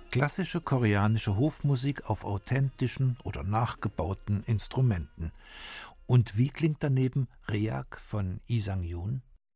Klassische koreanische Hofmusik auf authentischen oder nachgebauten Instrumenten. Und wie klingt daneben Reak von Lee Sang-yoon?